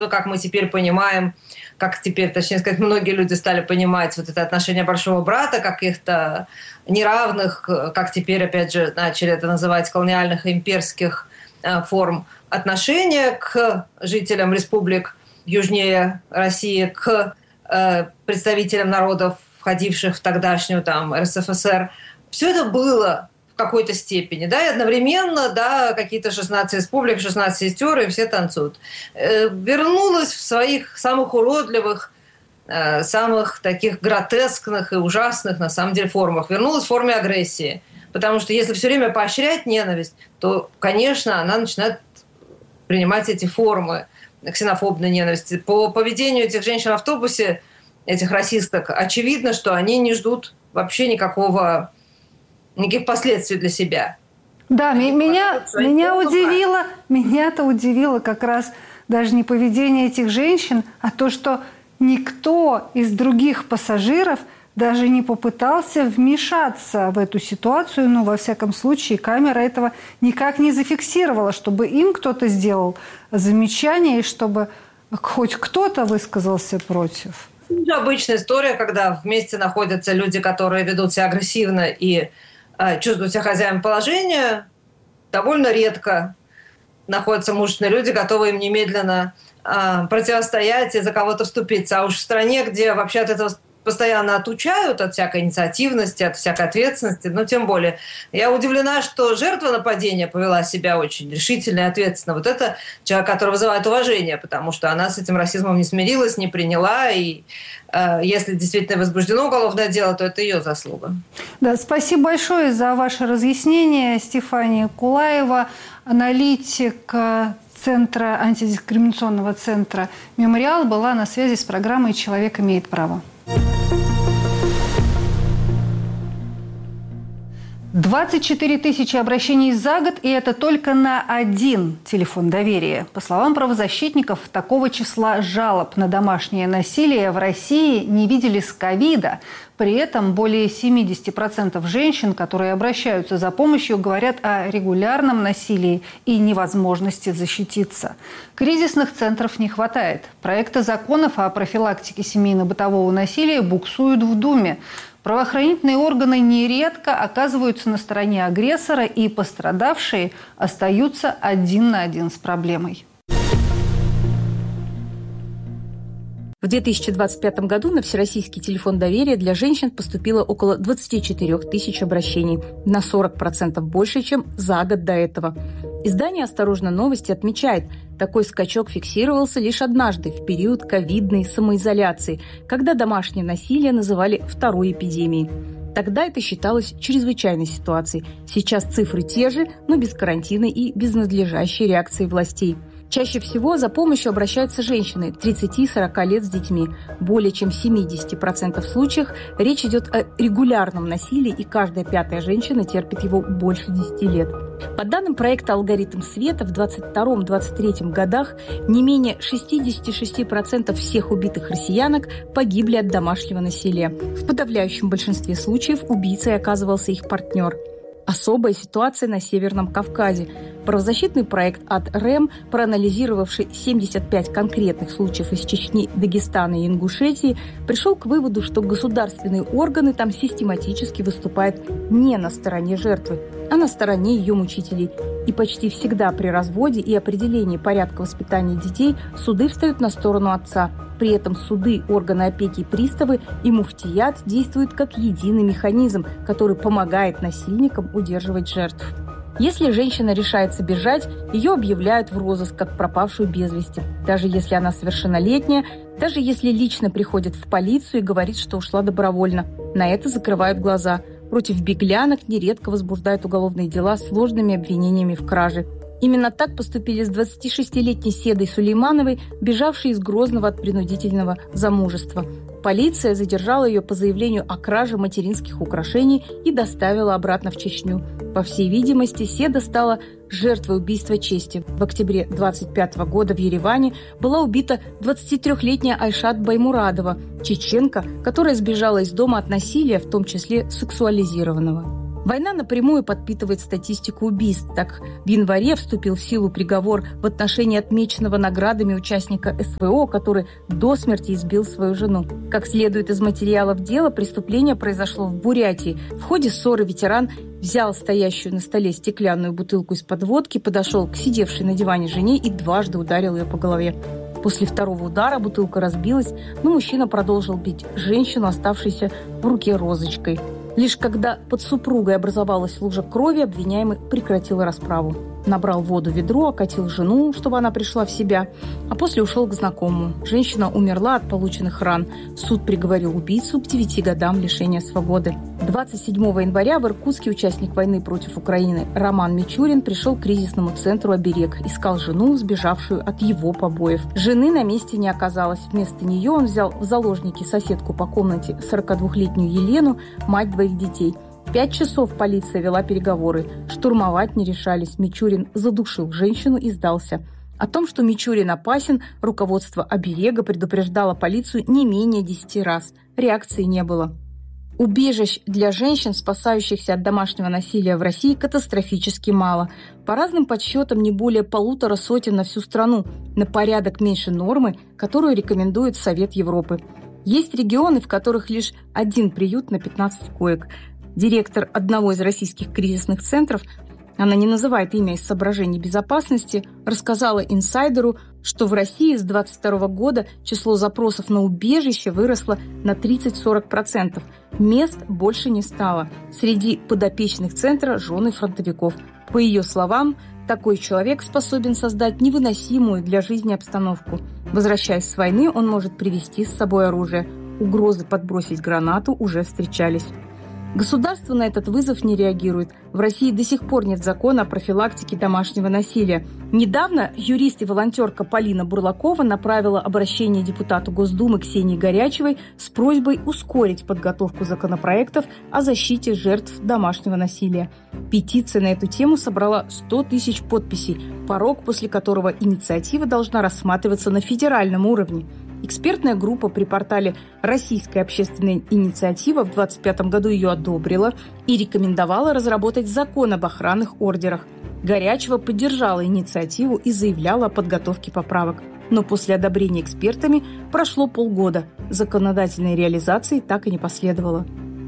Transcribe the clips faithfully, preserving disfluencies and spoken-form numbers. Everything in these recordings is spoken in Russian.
как мы теперь понимаем, как теперь, точнее сказать, многие люди стали понимать вот это отношение большого брата, каких-то неравных, как теперь, опять же, начали это называть, колониальных и имперских форм отношения к жителям республик южнее России, к представителям народов, входивших в тогдашнюю там эр эс эф эс эр. Все это было в какой-то степени, да, и одновременно, да, какие-то шестнадцать республик, шестнадцать сестер, и все танцуют. Вернулась в своих самых уродливых, самых таких гротескных и ужасных, на самом деле, формах. Вернулась в форме агрессии. Потому что если все время поощрять ненависть, то, конечно, она начинает принимать эти формы ксенофобной ненависти. По поведению этих женщин в автобусе, этих расисток, очевидно, что они не ждут вообще никакого, никаких последствий для себя. Да, они меня, меня удивило, меня-то удивило как раз даже не поведение этих женщин, а то, что никто из других пассажиров даже не попытался вмешаться в эту ситуацию. Ну, во всяком случае, камера этого никак не зафиксировала, чтобы им кто-то сделал замечание и чтобы хоть кто-то высказался против. Это обычная история, когда вместе находятся люди, которые ведут себя агрессивно и э, чувствуют себя хозяином положения. Довольно редко находятся мужественные люди, готовые им немедленно э, противостоять и за кого-то вступиться. А уж в стране, где вообще от этого постоянно отучают, от всякой инициативности, от всякой ответственности, но тем более. Я удивлена, что жертва нападения повела себя очень решительно и ответственно. Вот это человек, который вызывает уважение, потому что она с этим расизмом не смирилась, не приняла, и э, если действительно возбуждено уголовное дело, то это ее заслуга. Да, спасибо большое за ваше разъяснение. Стефания Кулаева, аналитик Центра, антидискриминационного центра «Мемориал», была на связи с программой «Человек имеет право». двадцать четыре тысячи обращений за год, и это только на один телефон доверия. По словам правозащитников, такого числа жалоб на домашнее насилие в России не видели с ковида. При этом более семьдесят процентов женщин, которые обращаются за помощью, говорят о регулярном насилии и невозможности защититься. Кризисных центров не хватает. Проекты законов о профилактике семейно-бытового насилия буксуют в Думе. Правоохранительные органы нередко оказываются на стороне агрессора, и пострадавшие остаются один на один с проблемой. В две тысячи двадцать пятом году на Всероссийский телефон доверия для женщин поступило около двадцать четыре тысячи обращений, на сорок процентов больше, чем за год до этого. Издание «Осторожно, новости» отмечает, такой скачок фиксировался лишь однажды, в период ковидной самоизоляции, когда домашнее насилие называли второй эпидемией. Тогда это считалось чрезвычайной ситуацией. Сейчас цифры те же, но без карантина и без надлежащей реакции властей. Чаще всего за помощью обращаются женщины тридцати-сорока лет с детьми. Более чем в семидесяти процентах случаев речь идет о регулярном насилии, и каждая пятая женщина терпит его больше десяти лет. По данным проекта «Алгоритм света», в двадцать втором — двадцать третьем годах не менее шестьдесят шесть процентов всех убитых россиянок погибли от домашнего насилия. В подавляющем большинстве случаев убийцей оказывался их партнер. Особая ситуация на Северном Кавказе. Правозащитный проект от РЭМ, проанализировавший семьдесят пять конкретных случаев из Чечни, Дагестана и Ингушетии, пришел к выводу, что государственные органы там систематически выступают не на стороне жертвы, а на стороне ее мучителей. И почти всегда при разводе и определении порядка воспитания детей суды встают на сторону отца. При этом суды, органы опеки и приставы и муфтият действуют как единый механизм, который помогает насильникам удерживать жертв. Если женщина решается бежать, ее объявляют в розыск как пропавшую без вести. Даже если она совершеннолетняя, даже если лично приходит в полицию и говорит, что ушла добровольно. На это закрывают глаза. Против беглянок нередко возбуждают уголовные дела с сложными обвинениями в краже. Именно так поступили с двадцатишестилетней Седой Сулеймановой, бежавшей из Грозного от принудительного замужества. Полиция задержала ее по заявлению о краже материнских украшений и доставила обратно в Чечню. По всей видимости, Седа стала жертвой убийства чести. В октябре двадцать пятого года в Ереване была убита двадцатитрёхлетняя Айшат Баймурадова, чеченка, которая сбежала из дома от насилия, в том числе сексуализированного. Война напрямую подпитывает статистику убийств. Так, в январе вступил в силу приговор в отношении отмеченного наградами участника эс вэ о, который до смерти избил свою жену. Как следует из материалов дела, преступление произошло в Бурятии. В ходе ссоры ветеран взял стоящую на столе стеклянную бутылку из-под водки, подошел к сидевшей на диване жене и дважды ударил ее по голове. После второго удара бутылка разбилась, но мужчина продолжил бить женщину, оставшейся в руке розочкой. Лишь когда под супругой образовалась лужа крови, обвиняемый прекратил расправу. Набрал воду в ведро, окатил жену, чтобы она пришла в себя, а после ушел к знакомому. Женщина умерла от полученных ран. Суд приговорил убийцу к девяти годам лишения свободы. двадцать седьмого января в Иркутске участник войны против Украины Роман Мичурин пришел к кризисному центру «Оберег». Искал жену, сбежавшую от его побоев. Жены на месте не оказалось. Вместо нее он взял в заложники соседку по комнате сорокадвухлетнюю Елену, мать двоих детей. Пять часов полиция вела переговоры. Штурмовать не решались. Мичурин задушил женщину и сдался. О том, что Мичурин опасен, руководство «Оберега» предупреждало полицию не менее десяти раз. Реакции не было. Убежищ для женщин, спасающихся от домашнего насилия в России, катастрофически мало. По разным подсчетам, не более полутора сотен на всю страну, на порядок меньше нормы, которую рекомендует Совет Европы. Есть регионы, в которых лишь один приют на пятнадцать коек. Директор одного из российских кризисных центров, она не называет имя из соображений безопасности, рассказала инсайдеру, что в России с двадцать второго года число запросов на убежище выросло на тридцать-сорок процентов. Мест больше не стало. Среди подопечных центра жены фронтовиков. По ее словам, такой человек способен создать невыносимую для жизни обстановку. Возвращаясь с войны, он может привезти с собой оружие. Угрозы подбросить гранату уже встречались. Государство на этот вызов не реагирует. В России до сих пор нет закона о профилактике домашнего насилия. Недавно юрист и волонтерка Полина Бурлакова направила обращение депутату Госдумы Ксении Горячевой с просьбой ускорить подготовку законопроектов о защите жертв домашнего насилия. Петиция на эту тему собрала сто тысяч подписей, порог, после которого инициатива должна рассматриваться на федеральном уровне. Экспертная группа при портале «Российская общественная инициатива» в двадцать пятом году ее одобрила и рекомендовала разработать закон об охранных ордерах. Горячева поддержала инициативу и заявляла о подготовке поправок. Но после одобрения экспертами прошло полгода. Законодательной реализации так и не последовало.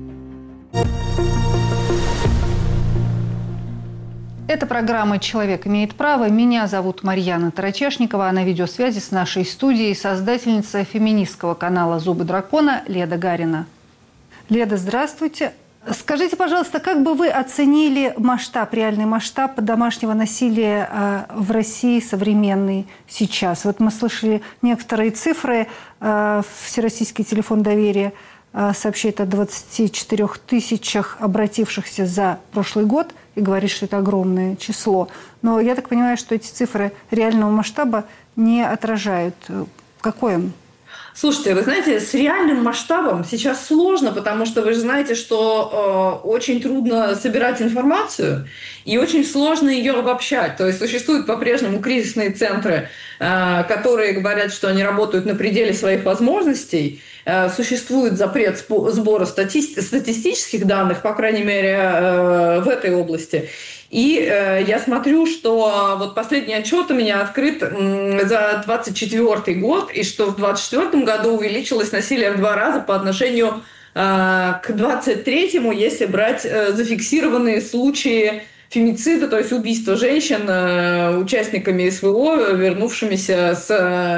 Это программа «Человек имеет право». Меня зовут Марьяна Тарачешникова, а на видеосвязи с нашей студией создательница феминистского канала «Зубы дракона» Леда Гарина. Леда, здравствуйте. Скажите, пожалуйста, как бы вы оценили масштаб, реальный масштаб домашнего насилия в России современный сейчас? Вот мы слышали некоторые цифры. Всероссийский телефон доверия сообщает о двадцати четырёх тысячах обратившихся за прошлый год и говорит, что это огромное число. Но я так понимаю, что эти цифры реального масштаба не отражают. Какой он? Слушайте, вы знаете, с реальным масштабом сейчас сложно, потому что вы же знаете, что э, очень трудно собирать информацию и очень сложно ее обобщать. То есть существуют по-прежнему кризисные центры, э, которые говорят, что они работают на пределе своих возможностей. Э, существует запрет сбора стати- статистических данных, по крайней мере, э, в этой области. И э, я смотрю, что вот последний отчет у меня открыт м, за двадцать четвёртый год, и что в двадцать четвёртом году увеличилось насилие в два раза по отношению э, к двадцать третьему, если брать э, зафиксированные случаи фемицида, то есть убийства женщин э, участниками эс вэ о, вернувшимися с,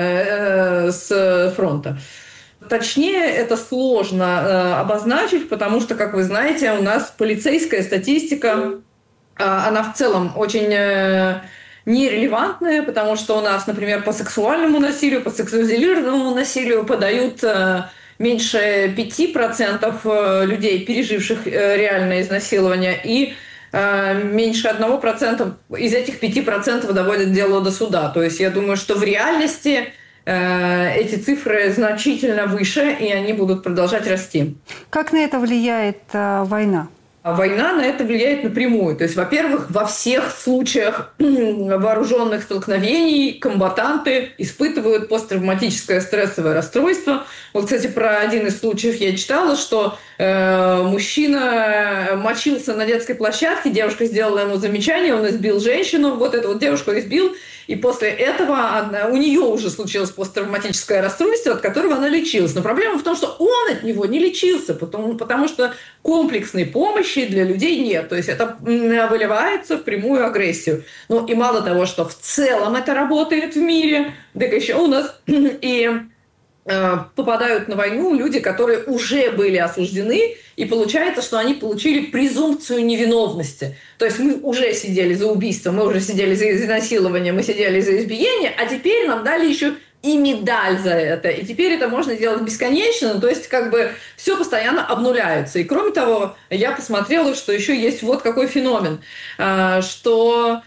э, с фронта. Точнее, это сложно э, обозначить, потому что, как вы знаете, у нас полицейская статистика, она в целом очень нерелевантная, потому что у нас, например, по сексуальному насилию, по сексуализированному насилию подают меньше пяти процентов людей, переживших реальное изнасилование, и меньше одного процента из этих пяти процентов доводят дело до суда. То есть я думаю, что в реальности эти цифры значительно выше, и они будут продолжать расти. Как на это влияет война? война на это влияет напрямую. То есть, во-первых, во всех случаях вооруженных столкновений комбатанты испытывают посттравматическое стрессовое расстройство. Вот, кстати, про один из случаев я читала, что э, мужчина мочился на детской площадке, девушка сделала ему замечание, он избил женщину, вот эту вот девушку избил, и после этого она, у нее уже случилось посттравматическое расстройство, от которого она лечилась. Но проблема в том, что он от него не лечился, потому, потому что комплексной помощи для людей нет. То есть это выливается в прямую агрессию. Ну и мало того, что в целом это работает в мире, так еще у нас и э, попадают на войну люди, которые уже были осуждены, и получается, что они получили презумпцию невиновности. То есть мы уже сидели за убийство, мы уже сидели за изнасилование, мы сидели за избиение, а теперь нам дали еще и медаль за это. И теперь это можно делать бесконечно, то есть как бы все постоянно обнуляется. И кроме того, я посмотрела, что еще есть вот какой феномен, что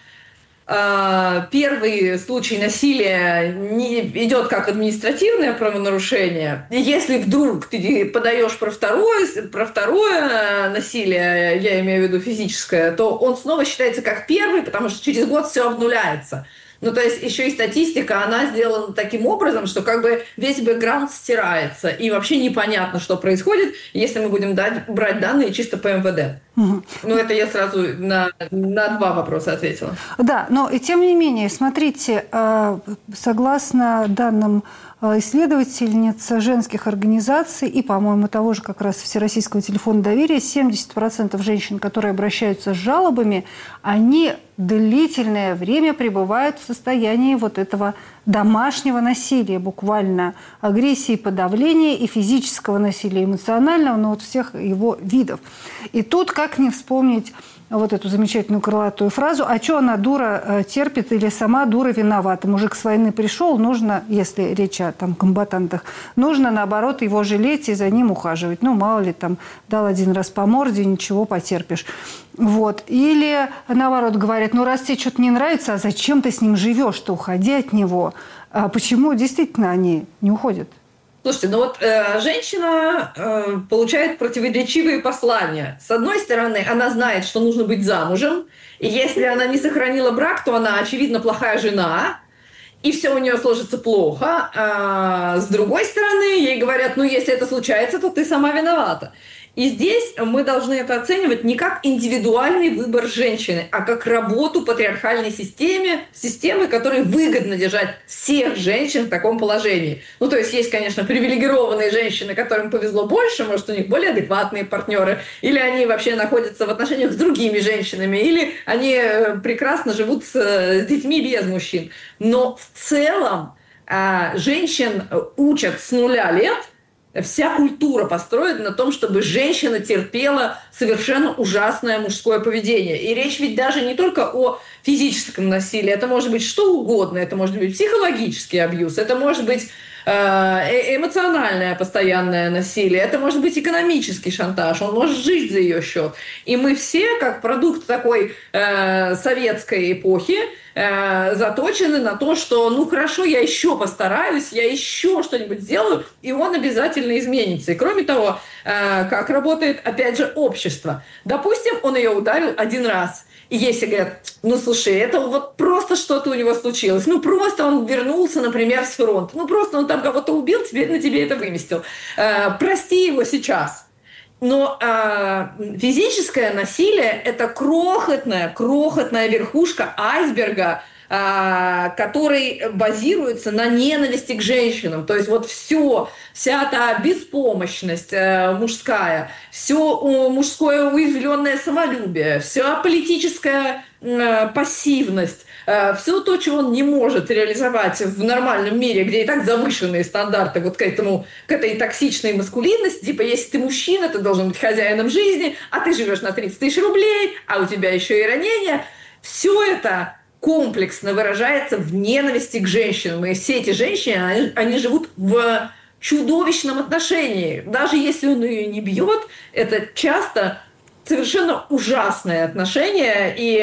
первый случай насилия не идет как административное правонарушение. И если вдруг ты подаешь про второе, про второе насилие, я имею в виду физическое, то он снова считается как первый, потому что через год все обнуляется. Ну, то есть еще и статистика, она сделана таким образом, что как бы весь бэкграунд стирается, и вообще непонятно, что происходит, если мы будем дать, брать данные чисто по эм вэ дэ. Угу. Ну, это я сразу на, на два вопроса ответила. Да, но и тем не менее, смотрите, согласно данным исследовательниц женских организаций и, по-моему, того же как раз Всероссийского телефона доверия, семьдесят процентов женщин, которые обращаются с жалобами, они длительное время пребывают в состоянии вот этого домашнего насилия, буквально агрессии, подавления и физического насилия, эмоционального, но вот всех его видов. И тут как не вспомнить вот эту замечательную крылатую фразу: «А что она, дура, терпит или сама дура виновата? Мужик с войны пришел, нужно, если речь о там, комбатантах, нужно, наоборот, его жалеть и за ним ухаживать. Ну, мало ли, там, дал один раз по морде, ничего, потерпишь». Вот. Или, наоборот, говорят: ну, раз тебе что-то не нравится, а зачем ты с ним живешь-то, уходи от него. А почему действительно они не уходят? Слушайте, ну вот э, женщина э, получает противоречивые послания. С одной стороны, она знает, что нужно быть замужем, и если она не сохранила брак, то она, очевидно, плохая жена, и все у нее сложится плохо. А с другой стороны, ей говорят: ну, если это случается, то ты сама виновата. И здесь мы должны это оценивать не как индивидуальный выбор женщины, а как работу патриархальной системы, системы, которой выгодно держать всех женщин в таком положении. Ну, то есть есть, конечно, привилегированные женщины, которым повезло больше, может, у них более адекватные партнеры, или они вообще находятся в отношениях с другими женщинами, или они прекрасно живут с, с детьми без мужчин. Но в целом женщин учат с нуля лет. Вся культура построена на том, чтобы женщина терпела совершенно ужасное мужское поведение. И речь ведь даже не только о физическом насилии. Это может быть что угодно. Это может быть психологический абьюз. Это может быть эмоциональное постоянное насилие. Это может быть экономический шантаж. Он может жить за ее счет. И мы все, как продукт такой э, советской эпохи, э, заточены на то, что ну хорошо, я еще постараюсь, я еще что-нибудь сделаю, и он обязательно изменится. И кроме того, э, как работает, опять же, общество. Допустим, он ее ударил один раз. И если говорят: ну, слушай, это вот просто что-то у него случилось. Ну, просто он вернулся, например, с фронта. Ну, просто он там кого-то убил, теперь на тебе это выместил. Э, прости его сейчас. Но э, физическое насилие – это крохотная, крохотная верхушка айсберга, э, который базируется на ненависти к женщинам. То есть вот все, вся та беспомощность э, мужская, все э, мужское уязвленное самолюбие, вся политическая э, пассивность, э, все то, чего он не может реализовать в нормальном мире, где и так завышенные стандарты вот к этому, к этой токсичной маскулинности, типа если ты мужчина, ты должен быть хозяином жизни, а ты живешь на тридцать тысяч рублей, а у тебя еще и ранения. Все это комплексно выражается в ненависти к женщинам. И все эти женщины, они, они живут в чудовищном отношении. Даже если он ее не бьет, это часто совершенно ужасное отношение, и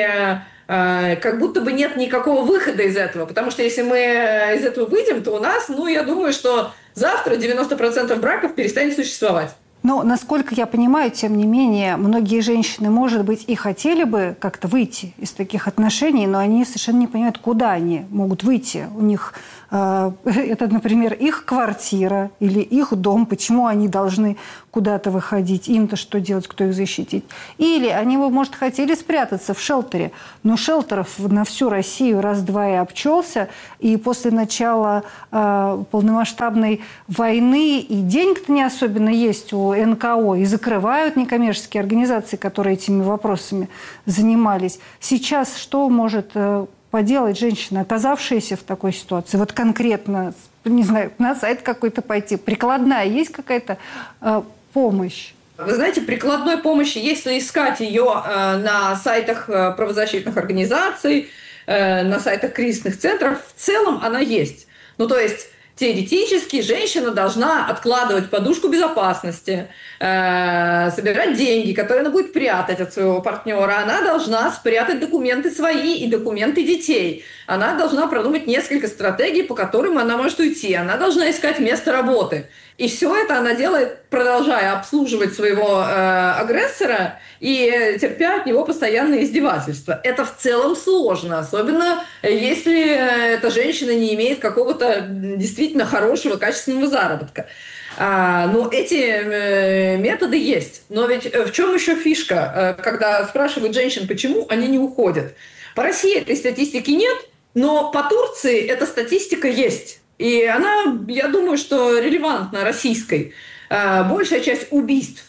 э, как будто бы нет никакого выхода из этого. Потому что если мы из этого выйдем, то у нас, ну, я думаю, что завтра девяносто процентов браков перестанет существовать. Но, насколько я понимаю, тем не менее, многие женщины, может быть, и хотели бы как-то выйти из таких отношений, но они совершенно не понимают, куда они могут выйти. У них э, это, например, их квартира или их дом, почему они должны куда-то выходить, им-то что делать, кто их защитит. Или они, может, хотели спрятаться в шелтере, но шелтеров на всю Россию раз-два и обчелся, и после начала э, полномасштабной войны и денег-то не особенно есть у эн ка о, и закрывают некоммерческие организации, которые этими вопросами занимались. Сейчас что может э, поделать женщина, оказавшаяся в такой ситуации? Вот конкретно, не знаю, на сайт какой-то пойти, прикладная есть какая-то э, помощь? Вы знаете, прикладной помощи, если искать ее э, на сайтах э, правозащитных организаций, э, на сайтах кризисных центров, в целом она есть. Ну, то есть теоретически женщина должна откладывать подушку безопасности, э, собирать деньги, которые она будет прятать от своего партнера. Она должна спрятать документы свои и документы детей. Она должна продумать несколько стратегий, по которым она может уйти. Она должна искать место работы. И все это она делает, продолжая обслуживать своего э, агрессора и терпя от него постоянные издевательства. Это в целом сложно, особенно если эта женщина не имеет какого-то действительно хорошего, качественного заработка. А, ну, эти э, методы есть. Но ведь в чем еще фишка, э, когда спрашивают женщин, почему они не уходят? По России этой статистики нет, но по Турции эта статистика есть. И она, я думаю, что релевантна российской. Большая часть убийств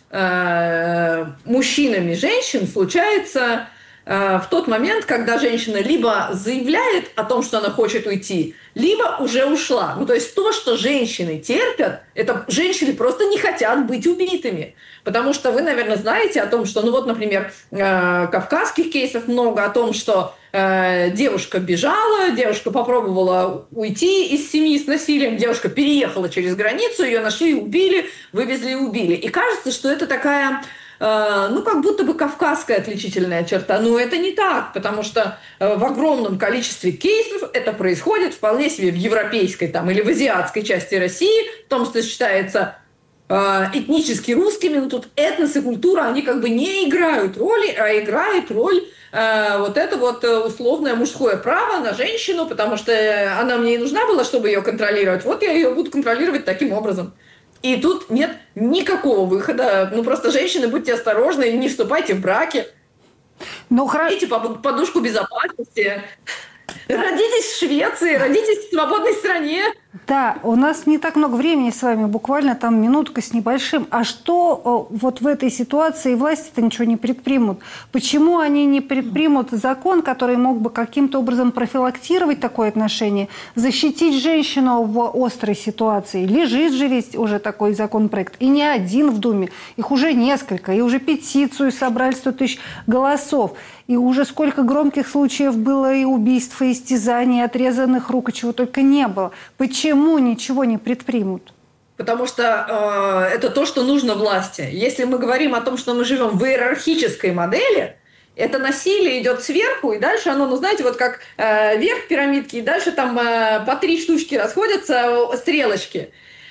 мужчинами женщин случается в тот момент, когда женщина либо заявляет о том, что она хочет уйти, либо уже ушла. Ну, то есть то, что женщины терпят, это женщины просто не хотят быть убитыми. Потому что вы, наверное, знаете о том, что, ну вот, например, кавказских кейсов много, о том, что девушка бежала, девушка попробовала уйти из семьи с насилием, девушка переехала через границу, ее нашли, убили, вывезли и убили. И кажется, что это такая, ну, как будто бы кавказская отличительная черта. Но это не так, потому что в огромном количестве кейсов это происходит вполне себе в европейской там, или в азиатской части России, в том, что считается этнически русскими, но тут этнос и культура, они как бы не играют роли, а играет роль э, вот это вот условное мужское право на женщину, потому что она мне и нужна была, чтобы ее контролировать. Вот я ее буду контролировать таким образом. И тут нет никакого выхода. Ну, просто женщины, будьте осторожны, не вступайте в браки. Ну, Берите подушку безопасности. Родитесь в Швеции, родитесь в свободной стране. Да, у нас не так много времени с вами, буквально там минутка с небольшим. А что вот в этой ситуации власти-то ничего не предпримут? Почему они не предпримут закон, который мог бы каким-то образом профилактировать такое отношение, защитить женщину в острой ситуации? Лежит же ведь уже такой законопроект. И не один в Думе, их уже несколько. И уже петицию собрали сто тысяч голосов. И уже сколько громких случаев было и убийств, и истязаний, и отрезанных рук, и чего только не было. Почему ничего не предпримут? Потому что э, это то, что нужно власти. Если мы говорим о том, что мы живем в иерархической модели, это насилие идет сверху, и дальше оно, ну знаете, вот как э, верх пирамидки, и дальше там э, по три штучки расходятся стрелочки.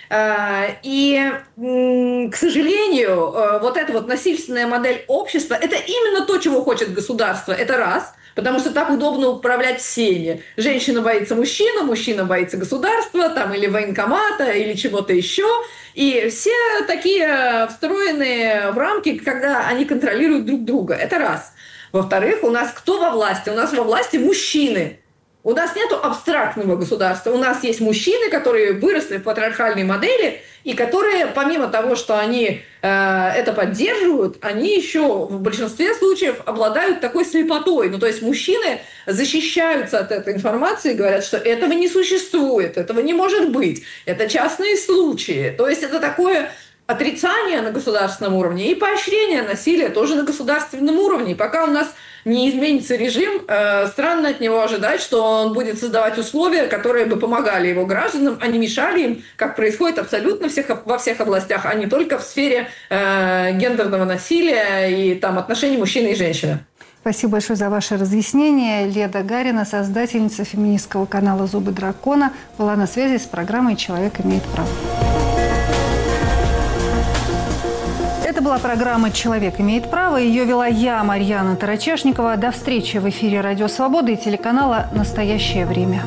И, к сожалению, вот эта вот насильственная модель общества – это именно то, чего хочет государство. Это раз, потому что так удобно управлять всеми. Женщина боится мужчину, мужчина боится государства, там, или военкомата, или чего-то еще. И все такие встроенные в рамки, когда они контролируют друг друга. Это раз. Во-вторых, у нас кто во власти? У нас во власти мужчины. У нас нет абстрактного государства. У нас есть мужчины, которые выросли в патриархальной модели, и которые, помимо того, что они э, это поддерживают, они еще в большинстве случаев обладают такой слепотой. Ну, то есть мужчины защищаются от этой информации и говорят, что этого не существует, этого не может быть. Это частные случаи. То есть это такое отрицание на государственном уровне и поощрение насилия тоже на государственном уровне. И пока у нас не изменится режим, э, странно от него ожидать, что он будет создавать условия, которые бы помогали его гражданам, а не мешали им, как происходит абсолютно всех, во всех областях, а не только в сфере э, гендерного насилия и там, отношений мужчины и женщины. Спасибо большое за ваше разъяснение. Леда Гарина, создательница феминистского канала «Зубы дракона», была на связи с программой «Человек имеет право». была программа «Человек имеет право». Ее вела я, Марьяна Тарачешникова. До встречи в эфире «Радио Свобода» и телеканала «Настоящее время».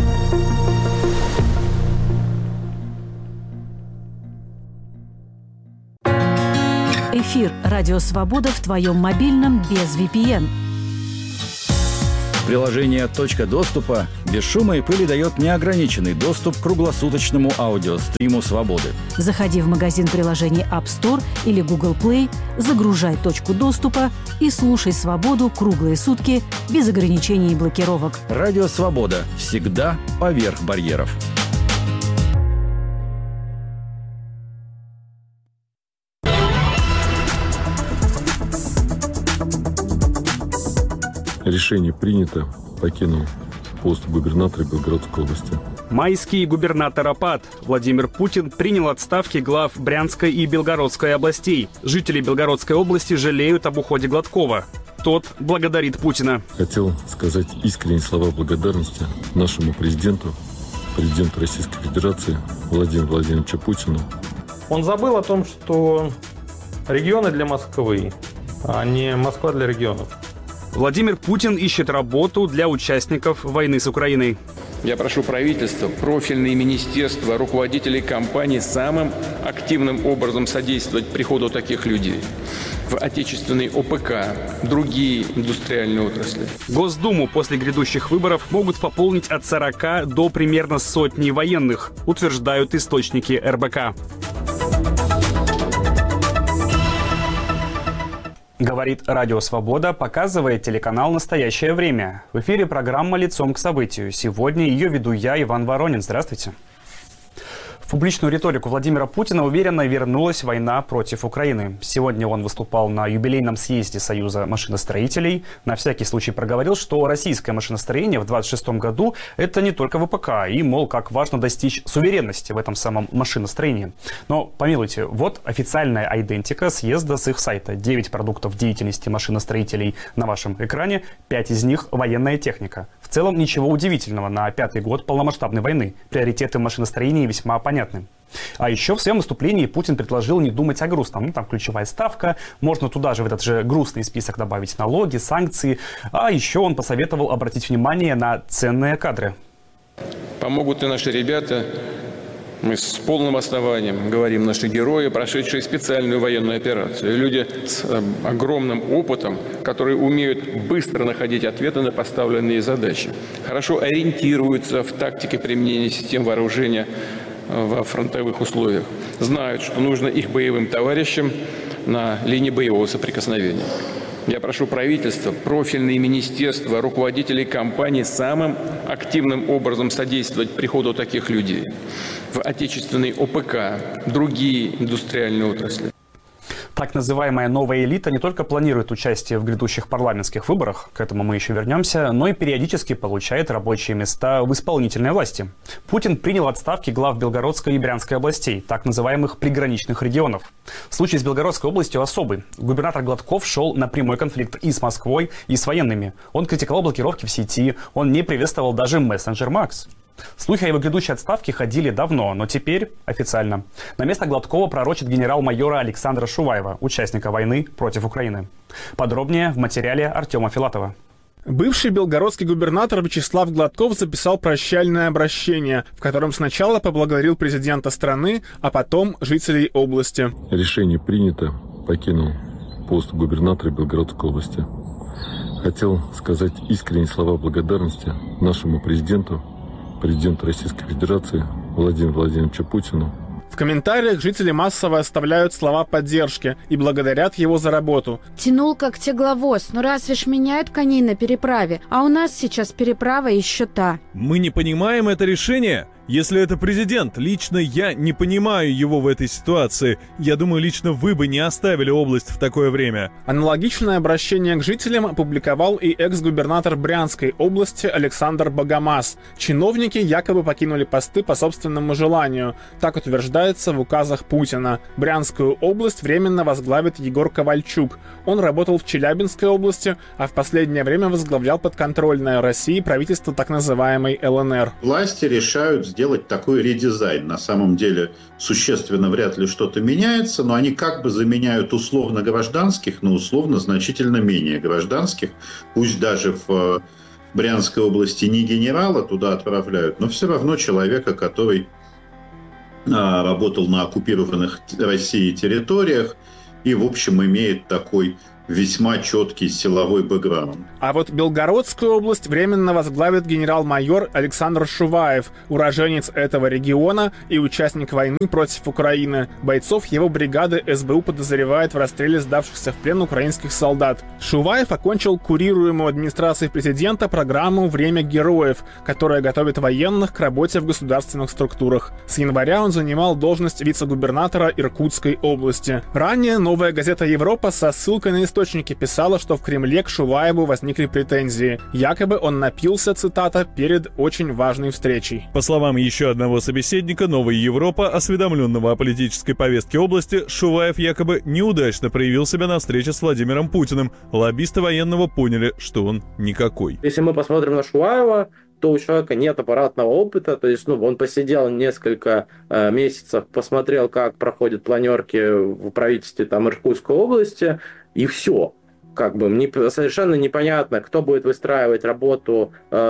Эфир «Радио Свобода» в твоем мобильном без ви пи эн. Приложение «Точка доступа» без шума и пыли дает неограниченный доступ к круглосуточному аудиостриму «Свободы». Заходи в магазин приложений App Store или Google Play, загружай «Точку доступа» и слушай «Свободу» круглые сутки без ограничений и блокировок. Радио «Свобода» всегда поверх барьеров. Решение принято. Покинул пост губернатора Белгородской области. Майский губернатор Апат Владимир Путин принял отставки глав Брянской и Белгородской областей. Жители Белгородской области жалеют об уходе Гладкова. Тот благодарит Путина. Хотел сказать искренние слова благодарности нашему президенту, президенту Российской Федерации Владимиру Владимировичу Путину. Он забыл о том, что регионы для Москвы, а не Москва для регионов. Владимир Путин ищет работу для участников войны с Украиной. Я прошу правительство, профильные министерства, руководителей компаний самым активным образом содействовать приходу таких людей в отечественный о пэ ка, другие индустриальные отрасли. Госдуму после грядущих выборов могут пополнить от сорока до примерно сотни военных, утверждают источники эр бэ ка. Говорит Радио Свобода, показывает телеканал «Настоящее время». В эфире программа «Лицом к событию». Сегодня ее веду я, Иван Воронин. Здравствуйте. В публичную риторику Владимира Путина уверенно вернулась война против Украины. Сегодня он выступал на юбилейном съезде Союза машиностроителей. На всякий случай проговорил, что российское машиностроение в двадцать шестом году – это не только вэ пэ ка, и, мол, как важно достичь суверенности в этом самом машиностроении. Но, помилуйте, вот официальная айдентика съезда с их сайта. Девять продуктов деятельности машиностроителей на вашем экране, пять из них – военная техника. В целом ничего удивительного на пятый год полномасштабной войны. Приоритеты машиностроения весьма понятны. А еще в своем выступлении Путин предложил не думать о грустном. Ну, там ключевая ставка, можно туда же в этот же грустный список добавить налоги, санкции. А еще он посоветовал обратить внимание на ценные кадры. Помогут и наши ребята. Мы с полным основанием говорим, наши герои, прошедшие специальную военную операцию. Люди с огромным опытом, которые умеют быстро находить ответы на поставленные задачи. Хорошо ориентируются в тактике применения систем вооружения во фронтовых условиях. Знают, что нужно их боевым товарищам на линии боевого соприкосновения. Я прошу правительство, профильные министерства, руководителей компаний самым активным образом содействовать приходу таких людей в отечественный о пэ ка, другие индустриальные отрасли. Так называемая новая элита не только планирует участие в грядущих парламентских выборах, к этому мы еще вернемся, но и периодически получает рабочие места в исполнительной власти. Путин принял отставки глав Белгородской и Брянской областей, так называемых приграничных регионов. Случай с Белгородской областью особый. Губернатор Гладков шел на прямой конфликт и с Москвой, и с военными. Он критиковал блокировки в сети, он не приветствовал даже мессенджер Макс. Слухи о его грядущей отставке ходили давно, но теперь официально. На место Гладкова пророчит генерал-майора Александра Шуваева, участника войны против Украины. Подробнее в материале Артема Филатова. Бывший белгородский губернатор Вячеслав Гладков записал прощальное обращение, в котором сначала поблагодарил президента страны, а потом жителей области. Решение принято. Покинул пост губернатора Белгородской области. Хотел сказать искренние слова благодарности нашему президенту, президенту Российской Федерации Владимиру Владимировичу Путину. В комментариях жители массово оставляют слова поддержки и благодарят его за работу. Тянул как тегловоз, но разве ж меняют коней на переправе? А у нас сейчас переправа еще та. Мы не понимаем это решение. Если это президент, лично я не понимаю его в этой ситуации. Я думаю, лично вы бы не оставили область в такое время. Аналогичное обращение к жителям опубликовал и экс-губернатор Брянской области Александр Богомаз. Чиновники якобы покинули посты по собственному желанию. Так утверждается в указах Путина. Брянскую область временно возглавит Егор Ковальчук. Он работал в Челябинской области, а в последнее время возглавлял подконтрольное России правительство так называемой эл эн эр. Власти решают сделать такой редизайн. На самом деле существенно вряд ли что-то меняется, но они как бы заменяют условно гражданских на условно значительно менее гражданских. Пусть даже в Брянской области не генерала туда отправляют, но все равно человека, который работал на оккупированных Россией территориях и, в общем, имеет такой весьма четкий силовой бэкграунд. А вот Белгородскую область временно возглавит генерал-майор Александр Шуваев, уроженец этого региона и участник войны против Украины. Бойцов его бригады эс бэ у подозревает в расстреле сдавшихся в плен украинских солдат. Шуваев окончил курируемую администрацией президента программу «Время героев», которая готовит военных к работе в государственных структурах. С января он занимал должность вице-губернатора Иркутской области. Ранее «Новая газета Европа» со ссылкой на источники писала, что в Кремле к Шуваеву возникли претензии. Якобы он напился, цитата, перед очень важной встречей. По словам еще одного собеседника «Новой Европа», осведомленного о политической повестке области, Шуваев якобы неудачно проявил себя на встрече с Владимиром Путиным. Лоббисты военного поняли, что он никакой. Если мы посмотрим на Шуваева, то у человека нет аппаратного опыта, то есть ну, он посидел несколько э, месяцев, посмотрел, как проходят планерки в правительстве там, Иркутской области, и все. Как бы мне совершенно непонятно, кто будет выстраивать работу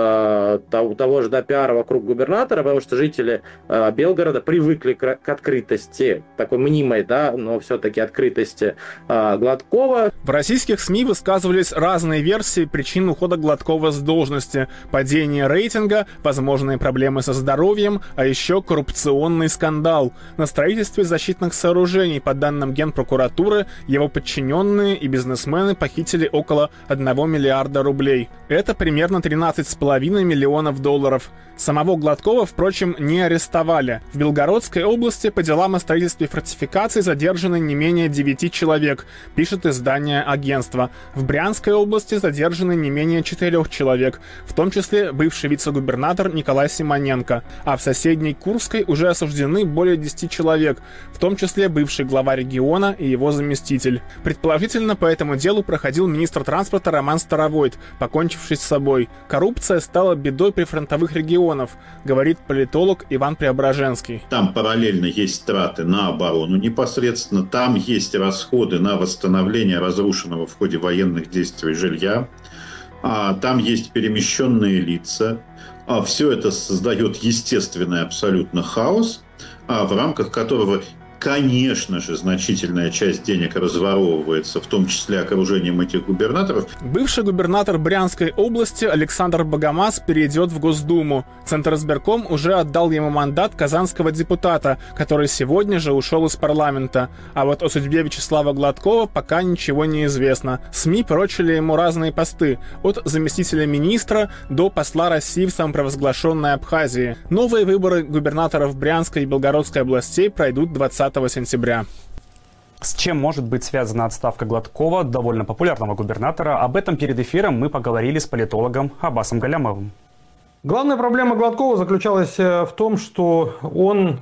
э, того, того же ДОПиара вокруг губернатора, потому что жители э, Белгорода привыкли к, к открытости, такой мнимой, да, но все-таки открытости э, Гладкова. В российских СМИ высказывались разные версии причин ухода Гладкова с должности. Падение рейтинга, возможные проблемы со здоровьем, а еще коррупционный скандал. На строительстве защитных сооружений, по данным Генпрокуратуры, его подчиненные и бизнесмены похитили похитили около одного миллиарда рублей. Это примерно тринадцать с половиной миллионов долларов. Самого Гладкова, впрочем, не арестовали. В Белгородской области по делам о строительстве фортификаций задержаны не менее девяти человек, пишет издание агентства. В Брянской области задержаны не менее четырех человек, в том числе бывший вице-губернатор Николай Симоненко. А в соседней Курской уже осуждены более десяти человек, в том числе бывший глава региона и его заместитель. Предположительно, по этому делу проходил министр транспорта Роман Старовойт, покончивший с собой. Коррупция стала бедой прифронтовых регионов, говорит политолог Иван Преображенский. Там параллельно есть траты на оборону непосредственно, там есть расходы на восстановление разрушенного в ходе военных действий жилья, а там есть перемещенные лица. А все это создает естественный абсолютно хаос, а в рамках которого, конечно же, значительная часть денег разворовывается, в том числе окружением этих губернаторов. Бывший губернатор Брянской области Александр Богомаз перейдет в Госдуму. Центризбирком уже отдал ему мандат казанского депутата, который сегодня же ушел из парламента. А вот о судьбе Вячеслава Гладкова пока ничего не известно. СМИ прочили ему разные посты, от заместителя министра до посла России в самопровозглашенной Абхазии. Новые выборы губернаторов Брянской и Белгородской областей пройдут двадцатого сентября. С чем может быть связана отставка Гладкова, довольно популярного губернатора? Об этом перед эфиром мы поговорили с политологом Аббасом Галямовым. Главная проблема Гладкова заключалась в том, что он,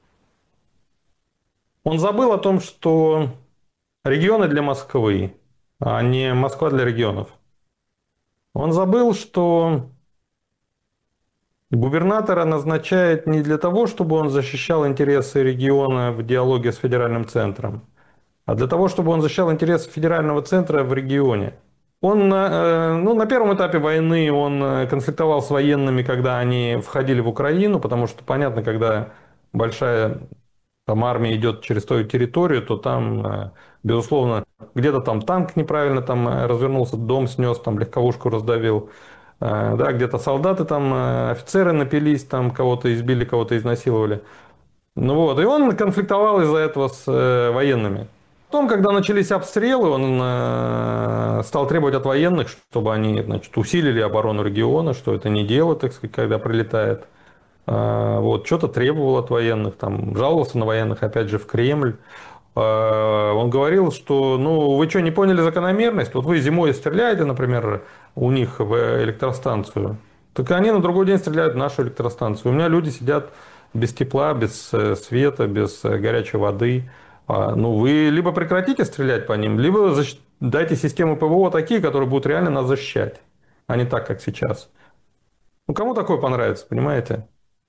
он забыл о том, что регионы для Москвы, а не Москва для регионов. Он забыл, что губернатора назначают не для того, чтобы он защищал интересы региона в диалоге с федеральным центром, а для того, чтобы он защищал интересы федерального центра в регионе. Он ну, на первом этапе войны он конфликтовал с военными, когда они входили в Украину, потому что, понятно, когда большая там, армия идет через твою территорию, то там, безусловно, где-то там танк неправильно там развернулся, дом снес, там легковушку раздавил. Да, где-то солдаты там, офицеры напились, там кого-то избили, кого-то изнасиловали. Ну вот, и он конфликтовал из-за этого с э, военными. Потом, когда начались обстрелы, он э, стал требовать от военных, чтобы они, значит, усилили оборону региона, что это не дело, так сказать, когда прилетает. Э, вот, что-то требовал от военных, там, жаловался на военных, опять же, в Кремль. Он говорил, что, ну, вы что, не поняли закономерность? Вот вы зимой стреляете, например, у них в электростанцию, так они на другой день стреляют в нашу электростанцию. У меня люди сидят без тепла, без света, без горячей воды. Ну, вы либо прекратите стрелять по ним, либо дайте систему ПВО такие, которые будут реально нас защищать, а не так, как сейчас. Ну, кому такое понравится, понимаете?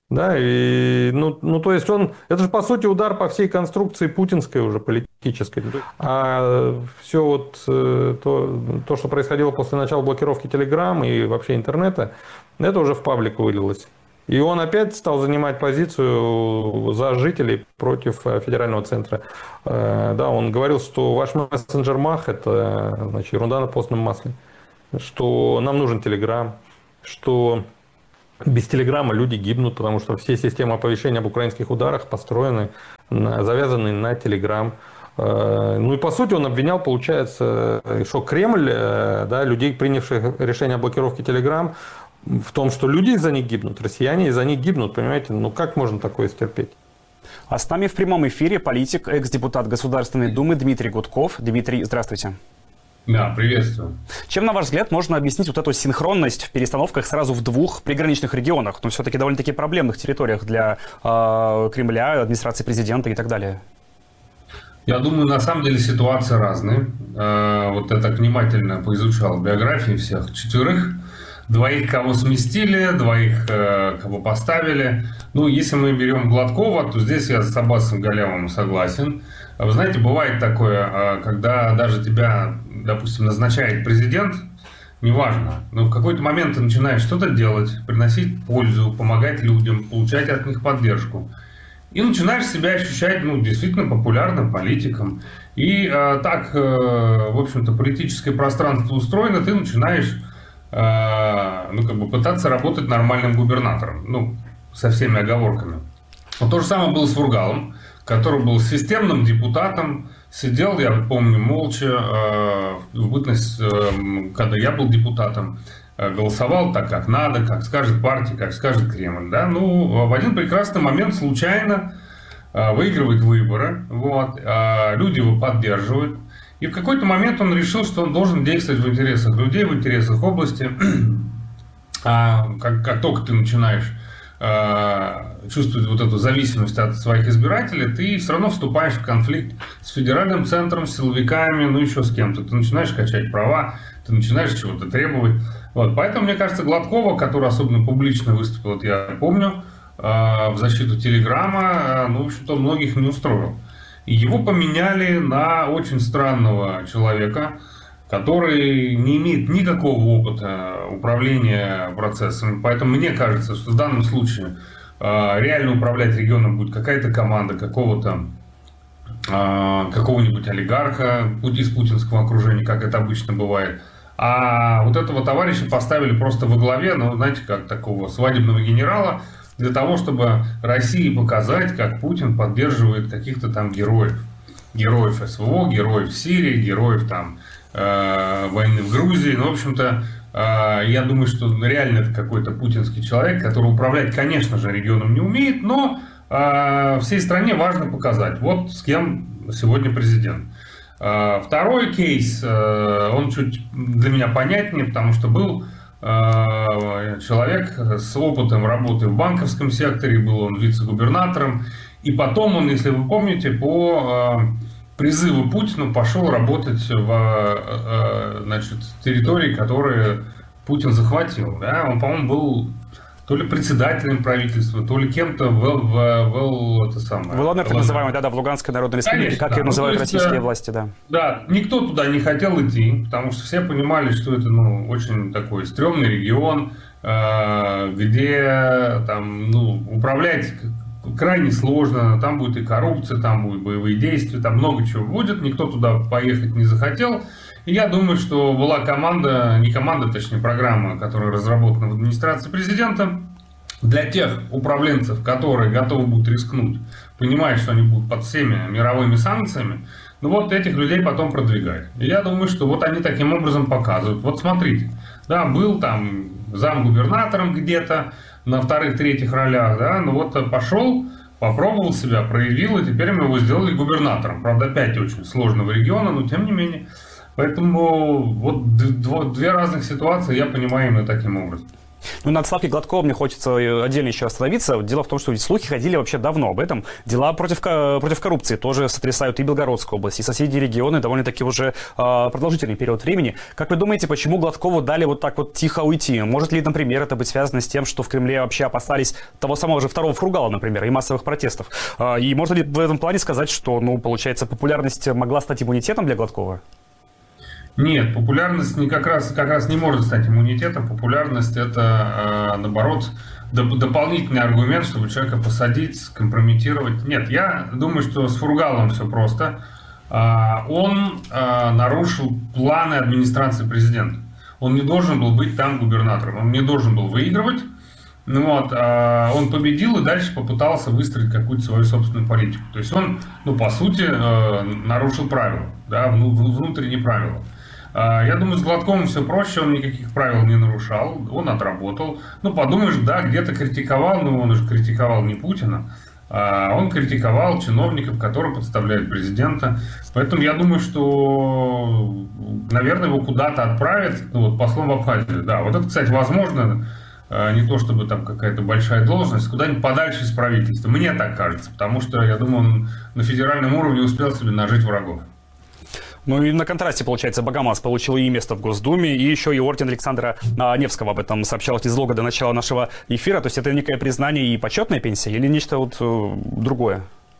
Да, и, ну, ну, то есть он, это же, по сути, удар по всей конструкции путинской уже политической. А все вот то, то, что происходило после начала блокировки Телеграм и вообще интернета, это уже в паблик вылилось. И он опять стал занимать позицию за жителей против федерального центра. Да, он говорил, что ваш мессенджер МАХ – это, значит, ерунда на постном масле, что нам нужен Телеграм, что без Телеграма люди гибнут, потому что все системы оповещения об украинских ударах построены, завязаны на Телеграм. Ну и по сути он обвинял, получается, что Кремль, да, людей, принявших решение о блокировке Телеграм, в том, что люди из-за них гибнут, россияне из-за них гибнут, понимаете? Ну как можно такое стерпеть? А с нами в прямом эфире политик, экс-депутат Государственной Думы Дмитрий Гудков. Дмитрий, здравствуйте. Да, приветствую. Чем, на ваш взгляд, можно объяснить вот эту синхронность в перестановках сразу в двух приграничных регионах, но все-таки довольно-таки проблемных территориях для э, Кремля, администрации президента и так далее? Я думаю, на самом деле ситуации разные. Э, вот я так внимательно поизучал биографии всех четверых. Двоих кого сместили, двоих э, кого поставили. Ну, если мы берем Гладкова, то здесь я с Аббасом Галямовым согласен. Вы знаете, бывает такое, когда даже тебя, допустим, назначает президент, неважно, но в какой-то момент ты начинаешь что-то делать, приносить пользу, помогать людям, получать от них поддержку. И начинаешь себя ощущать, ну, действительно популярным политиком. И э, так, э, в общем-то, политическое пространство устроено, ты начинаешь, э, ну, как бы пытаться работать нормальным губернатором, ну, со всеми оговорками. Вот то же самое было с Фургалом, который был системным депутатом, сидел, я помню, молча, э, в бытность, э, когда я был депутатом, э, голосовал так, как надо, как скажет партия, как скажет Кремль. Да? Ну, в один прекрасный момент случайно э, выигрывает выборы, вот, э, люди его поддерживают. И в какой-то момент он решил, что он должен действовать в интересах людей, в интересах области. А как, как только ты начинаешь чувствовать вот эту зависимость от своих избирателей, ты все равно вступаешь в конфликт с федеральным центром, с силовиками, ну еще с кем-то. Ты начинаешь качать права, ты начинаешь чего-то требовать. Вот. Поэтому, мне кажется, Гладкова, который особенно публично выступил, вот я помню, в защиту Телеграма, ну, в общем-то, многих не устроил. И его поменяли на очень странного человека, который не имеет никакого опыта управления процессами. Поэтому мне кажется, что в данном случае э, реально управлять регионом будет какая-то команда какого-то э, какого-нибудь олигарха из путинского окружения, как это обычно бывает. А вот этого товарища поставили просто во главе, ну, знаете, как такого свадебного генерала, для того, чтобы России показать, как Путин поддерживает каких-то там героев. Героев СВО, героев Сирии, героев там войны в Грузии. Ну, в общем-то, я думаю, что реально это какой-то путинский человек, который управлять, конечно же, регионом не умеет, но всей стране важно показать, вот с кем сегодня президент. Второй кейс, он чуть для меня понятнее, потому что был человек с опытом работы в банковском секторе, был он вице-губернатором, и потом он, если вы помните, по призыву Путина пошел работать в, значит, территории, которые Путин захватил. Да? Он, по-моему, был то ли председателем правительства, то ли кем-то в, в, в, это самое, в ЛНР, так называемой, да, да, в Луганской Народной Республике, конечно, как ее называют ну, есть, российские власти, да. Да, никто туда не хотел идти, потому что все понимали, что это, ну, очень такой стрёмный регион, где там, ну, управлять крайне сложно, там будет и коррупция, там будут боевые действия, там много чего будет, никто туда поехать не захотел. И я думаю, что была команда, не команда, точнее программа, которая разработана в администрации президента, для тех управленцев, которые готовы будут рискнуть, понимая, что они будут под всеми мировыми санкциями, ну вот этих людей потом продвигать. И я думаю, что вот они таким образом показывают. Вот смотрите, да, был там замгубернатором где-то, на вторых-третьих ролях, да, ну вот пошел, попробовал себя, проявил, и теперь мы его сделали губернатором. Правда, опять очень сложного региона, но тем не менее. Поэтому вот две разных ситуации я понимаю именно таким образом. Ну, на отставке Гладкова мне хочется отдельно еще остановиться. Дело в том, что слухи ходили вообще давно об этом. Дела против, против коррупции тоже сотрясают и Белгородскую область, и соседние регионы довольно-таки уже э, продолжительный период времени. Как вы думаете, почему Гладкову дали вот так вот тихо уйти? Может ли, например, это быть связано с тем, что в Кремле вообще опасались того самого же второго Фургала, например, и массовых протестов? Э, и можно ли в этом плане сказать, что, ну, получается, популярность могла стать иммунитетом для Гладкова? Нет, популярность не как раз, как раз не может стать иммунитетом. Популярность – это, э, наоборот, доп- дополнительный аргумент, чтобы человека посадить, скомпрометировать. Нет, я думаю, что с Фургалом все просто. Э, он э, нарушил планы администрации президента. Он не должен был быть там губернатором, он не должен был выигрывать. Ну вот, э, он победил и дальше попытался выстроить какую-то свою собственную политику. То есть он, ну, по сути, э, нарушил правила, да, внутренние правила. Я думаю, с Гладковым все проще, он никаких правил не нарушал, он отработал. Ну, подумаешь, да, где-то критиковал, но он уже критиковал не Путина, а он критиковал чиновников, которые подставляют президента. Поэтому я думаю, что, наверное, его куда-то отправят, ну, вот послом в Абхазию. Да, вот это, кстати, возможно, не то чтобы там какая-то большая должность, куда-нибудь подальше из правительства. Мне так кажется, потому что, я думаю, он на федеральном уровне успел себе нажить врагов. Ну и на контрасте, получается, Богомаз получил и место в Госдуме, и еще и орден Александра Невского. Об этом сообщалось незадолго до начала нашего эфира. То есть это некое признание и почетная пенсия или нечто вот э, другое?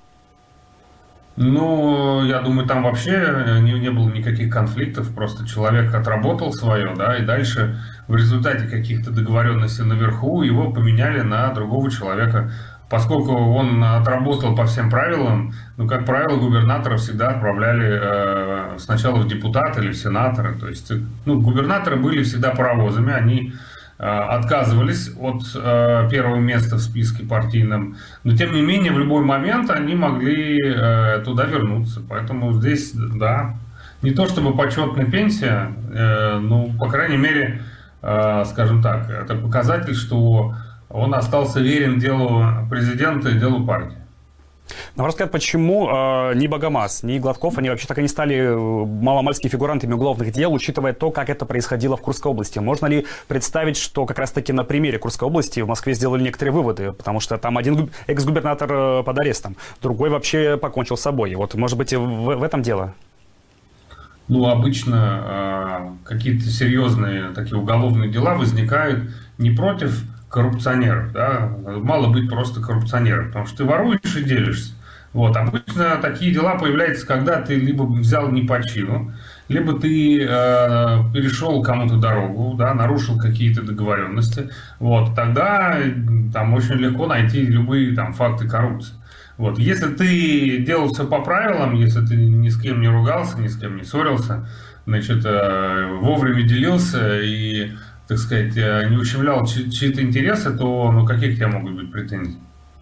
Ну, я думаю, там вообще не, не было никаких конфликтов. Просто человек отработал свое, да, и дальше в результате каких-то договоренностей наверху его поменяли на другого человека. Поскольку он отработал по всем правилам, ну, как правило, губернаторов всегда отправляли э, сначала в депутаты или в сенаторы. То есть, ну, губернаторы были всегда паровозами, они э, отказывались от э, первого места в списке партийном. Но, тем не менее, в любой момент они могли э, туда вернуться. Поэтому здесь, да, не то чтобы почетная пенсия, э, ну, по крайней мере, э, скажем так, это показатель, что он остался верен делу президента и делу партии. На ваш взгляд, почему э, ни Богомаз, ни Гладков, они вообще так и не стали маломальски фигурантами уголовных дел, учитывая то, как это происходило в Курской области? Можно ли представить, что как раз-таки на примере Курской области в Москве сделали некоторые выводы? Потому что там один экс-губернатор под арестом, другой вообще покончил с собой. И вот, может быть, в, в этом дело? Ну, обычно э, какие-то серьезные такие уголовные дела возникают не против коррупционеров, да, мало быть просто коррупционером, потому что ты воруешь и делишься. Вот, обычно такие дела появляются, когда ты либо взял не по чину, либо ты э, перешел кому-то дорогу, да, нарушил какие-то договоренности. Вот, тогда там очень легко найти любые там факты коррупции. Вот, если ты делал все по правилам, если ты ни с кем не ругался, ни с кем не ссорился, значит, э, вовремя делился и, так сказать, не ущемлял чьи-то интересы, то, ну, какие к тебе могут быть претензии?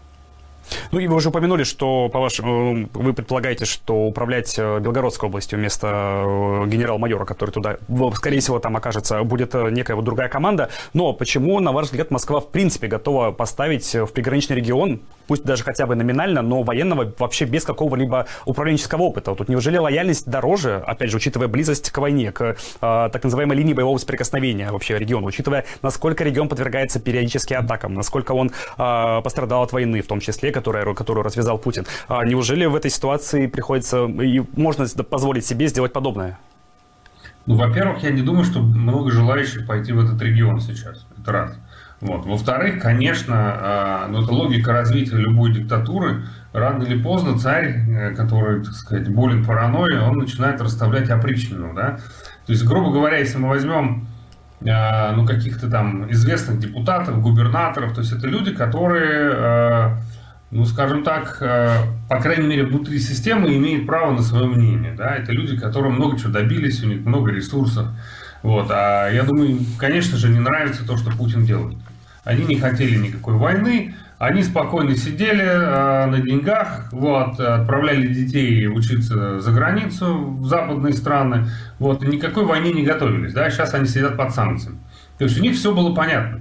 Ну и вы уже упомянули, что по вашему, вы предполагаете, что управлять Белгородской областью вместо генерал-майора, который туда, скорее всего, там окажется, будет некая вот другая команда. Но почему, на ваш взгляд, Москва в принципе готова поставить в приграничный регион, пусть даже хотя бы номинально, но военного вообще без какого-либо управленческого опыта? Тут неужели лояльность дороже, опять же, учитывая близость к войне, к э, так называемой линии боевого соприкосновения вообще региона, учитывая, насколько регион подвергается периодически атакам, насколько он э, пострадал от войны, в том числе, которую, которую развязал Путин. А неужели в этой ситуации приходится и можно позволить себе сделать подобное? Ну, во-первых, я не думаю, что много желающих пойти в этот регион сейчас. Это раз. Вот. Во-вторых, конечно, ну, это логика развития любой диктатуры. Рано или поздно царь, который, так сказать, болен паранойей, он начинает расставлять опричнину, да? То есть, грубо говоря, если мы возьмем ну, каких-то там известных депутатов, губернаторов, то есть это люди, которые, ну, скажем так, по крайней мере, внутри системы имеют право на свое мнение, да? Это люди, которые много чего добились, у них много ресурсов. Вот. А я думаю, им, конечно же, не нравится то, что Путин делает. Они не хотели никакой войны, они спокойно сидели э, на деньгах, вот, отправляли детей учиться за границу, в западные страны, вот, и никакой войне не готовились. Да? Сейчас они сидят под санкциями. То есть у них все было понятно.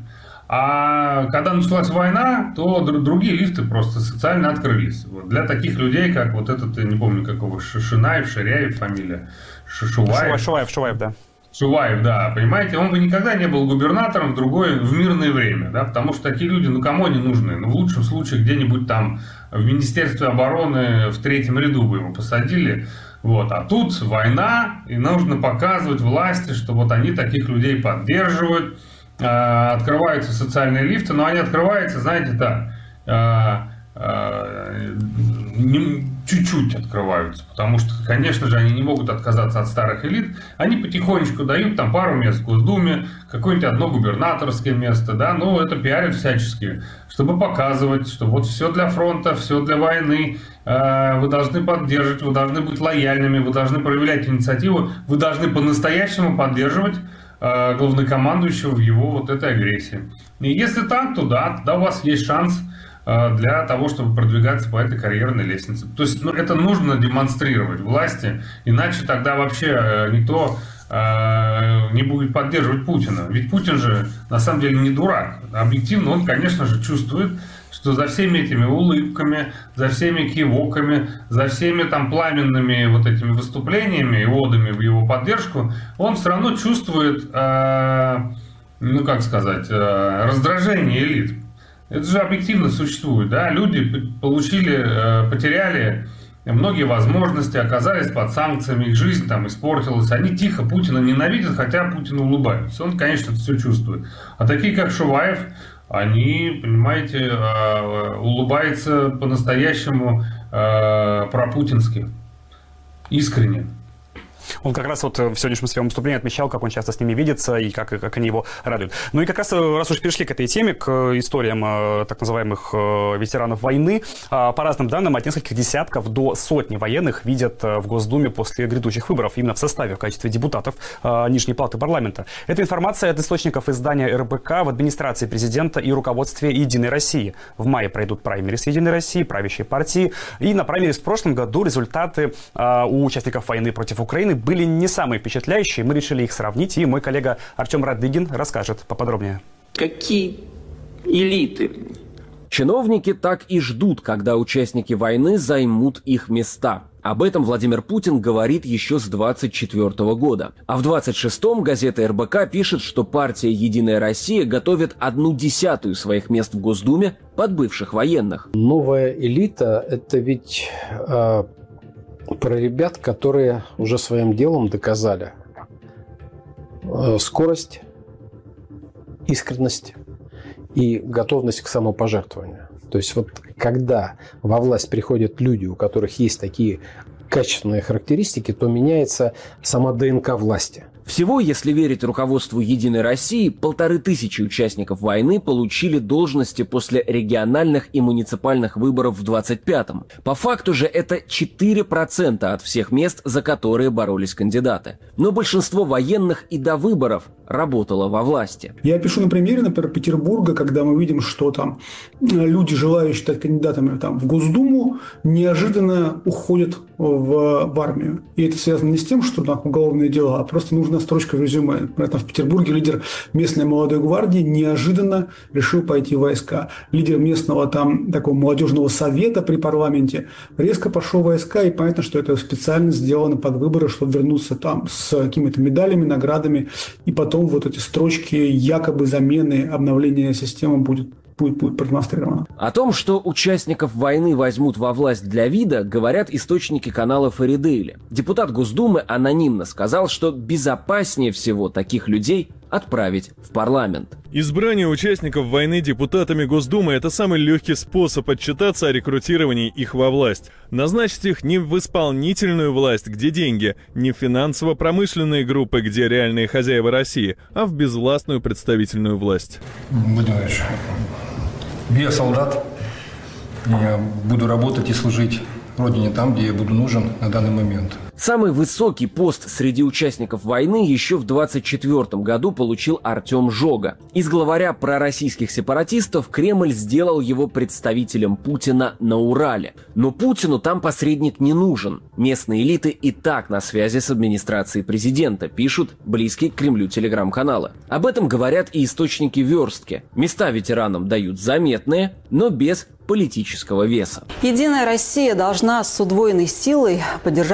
А когда началась война, то другие лифты просто социально открылись. Вот. Для таких людей, как вот этот, я не помню какого, Шишинаев, Ширяев фамилия, Шишуваев. Шуваев, Шуваев, да. Шуваев, да, понимаете, он бы никогда не был губернатором в другое, в мирное время, да, потому что такие люди, ну, кому они нужны? Ну, в лучшем случае где-нибудь там в Министерстве обороны в третьем ряду бы его посадили, вот, а тут война, и нужно показывать власти, что вот они таких людей поддерживают, э, открываются социальные лифты, но они открываются, знаете, так, э, э, не, чуть-чуть открываются, потому что, конечно же, они не могут отказаться от старых элит, они потихонечку дают там пару мест в Госдуме, какое-нибудь одно губернаторское место, да, ну, это пиарят всячески, чтобы показывать, что вот все для фронта, все для войны, э, вы должны поддерживать, вы должны быть лояльными, вы должны проявлять инициативу, вы должны по-настоящему поддерживать э, главнокомандующего в его вот этой агрессии. И если так, то да, тогда у вас есть шанс для того, чтобы продвигаться по этой карьерной лестнице. То есть, ну, это нужно демонстрировать власти, иначе тогда вообще никто э, не будет поддерживать Путина. Ведь Путин же на самом деле не дурак. Объективно он, конечно же, чувствует, что за всеми этими улыбками, за всеми кивоками, за всеми там пламенными вот этими выступлениями и одами в его поддержку, он все равно чувствует, э, ну как сказать, э, раздражение элит. Это же объективно существует, да, люди получили, потеряли многие возможности, оказались под санкциями, их жизнь там испортилась, они тихо Путина ненавидят, хотя Путину улыбаются, он, конечно, все чувствует. А такие, как Шуваев, они, понимаете, улыбаются по-настоящему пропутински, искренне. Он как раз вот в сегодняшнем своем выступлении отмечал, как он часто с ними видится и как, как они его радуют. Ну и как раз, раз уж перешли к этой теме, к историям так называемых ветеранов войны, по разным данным, от нескольких десятков до сотни военных видят в Госдуме после грядущих выборов именно в составе, в качестве депутатов Нижней палаты парламента. Это информация от источников издания эр бэ ка в администрации президента и руководстве «Единой России». В мае пройдут праймерис «Единой России», правящей партии. И на праймерис в прошлом году результаты у участников войны против Украины были не самые впечатляющие. Мы решили их сравнить, и мой коллега Артем Радыгин расскажет поподробнее. Какие элиты? Чиновники так и ждут, когда участники войны займут их места. Об этом Владимир Путин говорит еще с двадцать четвёртого года. А в двадцать шестом газета эр бэ ка пишет, что партия «Единая Россия» готовит одну десятую своих мест в Госдуме под бывших военных. Новая элита – это ведь э, про ребят, которые уже своим делом доказали э, скорость, искренность и готовность к самопожертвованию. То есть вот когда во власть приходят люди, у которых есть такие качественные характеристики, то меняется сама дэ эн ка власти. Всего, если верить руководству «Единой России», полторы тысячи участников войны получили должности после региональных и муниципальных выборов в двадцать пятом. По факту же это четыре процента от всех мест, за которые боролись кандидаты. Но большинство военных и до выборов работало во власти. Я пишу на примере, например, Петербурга, когда мы видим, что там люди, желающие стать кандидатами там, в Госдуму, неожиданно уходят в, в армию. И это связано не с тем, что там уголовные дела, а просто нужна строчка в резюме. При этом в Петербурге лидер местной молодой гвардии неожиданно решил пойти в войска. Лидер местного там такого молодежного совета при парламенте резко пошел в войска, и понятно, что это специально сделано под выборы, чтобы вернуться там с какими-то медалями, наградами, и потом вот эти строчки якобы замены, обновления системы будет Будет, будет продемонстрировано. О том, что участников войны возьмут во власть для вида, говорят источники канала Фаридейли. Депутат Госдумы анонимно сказал, что безопаснее всего таких людей отправить в парламент. Избрание участников войны депутатами Госдумы – это самый легкий способ отчитаться о рекрутировании их во власть. Назначить их не в исполнительную власть, где деньги, не в финансово-промышленные группы, где реальные хозяева России, а в безвластную представительную власть. Владимир я солдат, я буду работать и служить Родине там, где я буду нужен на данный момент. Самый высокий пост среди участников войны еще в двадцать четвёртом году получил Артем Жога. Из главаря пророссийских сепаратистов Кремль сделал его представителем Путина на Урале. Но Путину там посредник не нужен. Местные элиты и так на связи с администрацией президента, пишут близкие к Кремлю телеграм-каналы. Об этом говорят и источники верстки. Места ветеранам дают заметные, но без политического веса. Единая Россия должна с удвоенной силой поддержать участников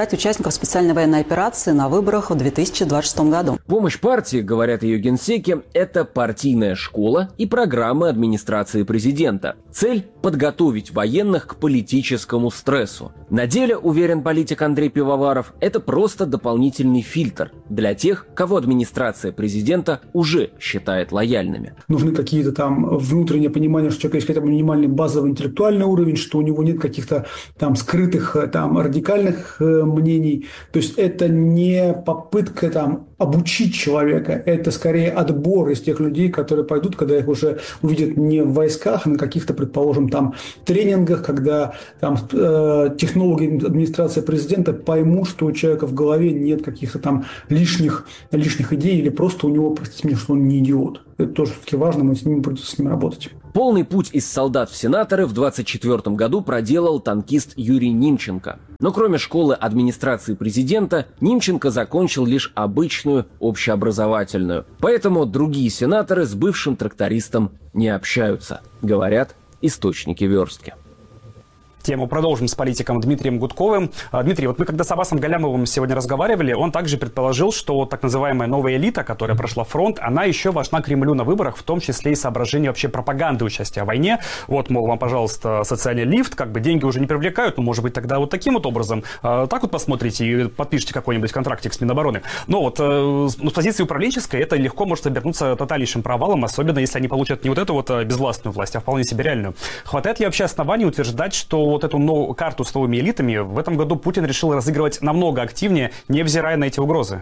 участников специальной военной операции на выборах в две тысячи двадцать шестом году. Помощь партии, говорят ее генсеки, это партийная школа и программы администрации президента. Цель – подготовить военных к политическому стрессу. На деле, уверен политик Андрей Пивоваров, это просто дополнительный фильтр для тех, кого администрация президента уже считает лояльными. Нужны какие-то там внутреннее понимание, что у человека есть хотя бы минимальный базовый интеллектуальный уровень, что у него нет каких-то там скрытых там радикальных э, мнений. То есть это не попытка там обучить человека, это скорее отбор из тех людей, которые пойдут, когда их уже увидят не в войсках, а на каких-то, предположим, там тренингах, когда там э, технологи администрации президента поймут, что у человека в голове нет каких-то там лишних, лишних идей или просто у него, простите меня, что он не идиот. Это тоже все-таки важно, мы с ним придется с ним работать. Полный путь из солдат в сенаторы в двадцать четвёртом году проделал танкист Юрий Нимченко. Но кроме школы администрации президента, Нимченко закончил лишь обычную общеобразовательную. Поэтому другие сенаторы с бывшим трактористом не общаются, говорят источники верстки. Тему продолжим с политиком Дмитрием Гудковым. Дмитрий, вот мы когда с Аббасом Галямовым сегодня разговаривали, он также предположил, что так называемая новая элита, которая прошла фронт, она еще важна Кремлю на выборах, в том числе и соображение вообще пропаганды участия в войне. Вот, мол, вам, пожалуйста, социальный лифт, как бы деньги уже не привлекают, ну, может быть, тогда вот таким вот образом. Так вот посмотрите и подпишите какой-нибудь контрактик с Минобороны. Но вот ну, с позиции управленческой это легко может обернуться тотальнейшим провалом, особенно если они получат не вот эту вот безвластную власть, а вполне себе реальную. Хватает ли вообще оснований утверждать, что вот эту новую карту с новыми элитами в этом году Путин решил разыгрывать намного активнее, невзирая на эти угрозы?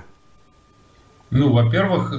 Ну, во-первых,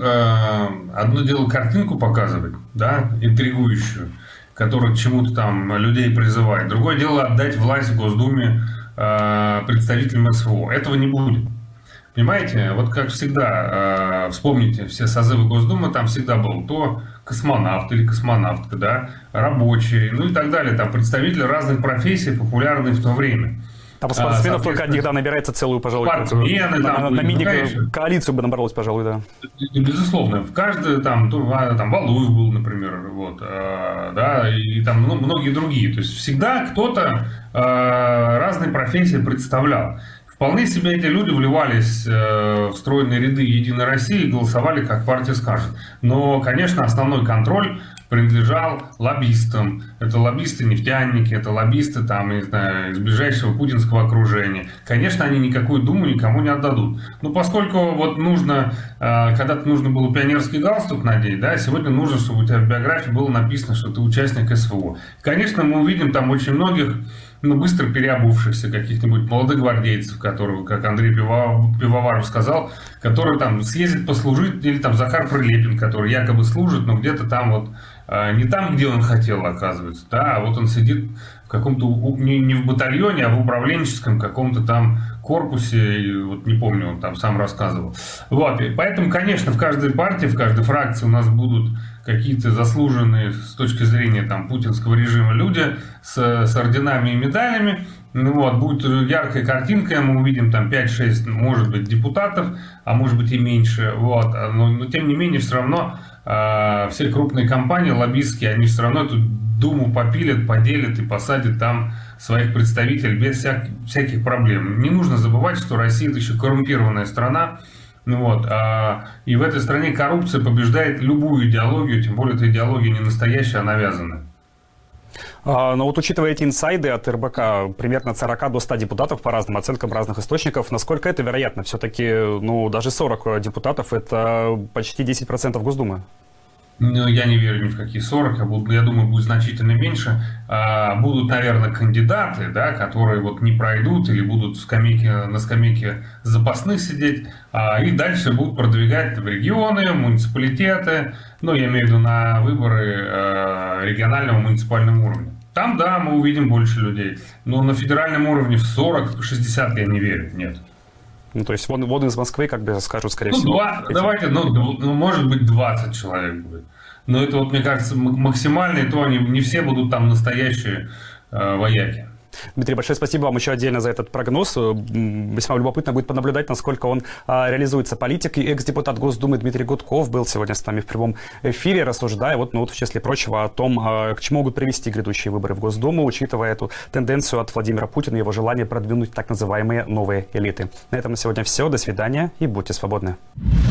одно дело картинку показывать, да, интригующую, которая к чему-то там людей призывает. Другое дело отдать власть в Госдуме представителям СВО. Этого не будет. Понимаете, вот как всегда, э, вспомните все созывы Госдумы, там всегда был то космонавт или космонавтка, да, рабочий, ну и так далее, там представители разных профессий, популярные в то время. Там спортсменов а, только от них, да, набирается целую, пожалуй, спортсмены, на, там, на, на мини-коалицию бы набралось, пожалуй, да. Безусловно, в каждой, там, там Валуев был, например, вот, э, да, и там ну, многие другие, то есть всегда кто-то э, разные профессии представлял. Вполне себе эти люди вливались в стройные ряды Единой России и голосовали, как партия скажет. Но, конечно, основной контроль принадлежал лоббистам. Это лоббисты-нефтяники, это лоббисты там, не знаю, из ближайшего путинского окружения. Конечно, они никакую думу никому не отдадут. Но поскольку вот нужно, когда-то нужно было пионерский галстук надеть, да, сегодня нужно, чтобы у тебя в биографии было написано, что ты участник СВО. Конечно, мы увидим там очень многих, ну, быстро переобувшихся каких-нибудь молодых гвардейцев, которые, как Андрей Пивоваров сказал, которые там съездят послужить, или там Захар Прилепин, который якобы служит, но где-то там вот, не там, где он хотел, оказывается, да, а вот он сидит в каком-то, не, не в батальоне, а в управленческом каком-то там корпусе, вот не помню, он там сам рассказывал. Вот, и поэтому, конечно, в каждой партии, в каждой фракции у нас будут какие-то заслуженные с точки зрения там путинского режима люди с, с орденами и медалями. Ну, вот, будет яркая картинка, мы увидим там пять-шесть, может быть, депутатов, а может быть и меньше. Вот. Но, но тем не менее, все равно э, все крупные компании лоббистские, они все равно эту думу попилят, поделят и посадят там своих представителей без всяких, всяких проблем. Не нужно забывать, что Россия – это еще коррумпированная страна. Ну вот, а, и в этой стране коррупция побеждает любую идеологию, тем более эта идеология не настоящая, а навязанная. А, но вот учитывая эти инсайды от эр бэ ка, примерно от сорока до ста депутатов по разным оценкам разных источников, насколько это вероятно? Все-таки, ну, даже сорок депутатов – это почти десять процентов Госдумы. Ну, я не верю ни в какие сорок, я, буду, я думаю, будет значительно меньше. А, будут, наверное, кандидаты, да, которые вот не пройдут или будут в скамейке, на скамейке запасных сидеть, а, и дальше будут продвигать в регионы, муниципалитеты, ну, я имею в виду на выборы а, регионального муниципального уровня. Там, да, мы увидим больше людей, но на федеральном уровне в сорок-шестьдесят я не верю, нет. Ну, то есть вон, вон из Москвы, как бы скажут, скорее ну, всего. два, давайте, ну, ну, может быть, двадцать человек будет. Но это, вот, мне кажется, максимально, и то они не все будут там настоящие э, вояки. Дмитрий, большое спасибо вам еще отдельно за этот прогноз. Весьма любопытно будет понаблюдать, насколько он а, реализуется. Политик и экс-депутат Госдумы Дмитрий Гудков был сегодня с нами в прямом эфире, рассуждая, вот, ну, вот, в числе прочего, о том, а, к чему могут привести грядущие выборы в Госдуму, учитывая эту тенденцию от Владимира Путина и его желание продвинуть так называемые новые элиты. На этом на сегодня все. До свидания и будьте свободны.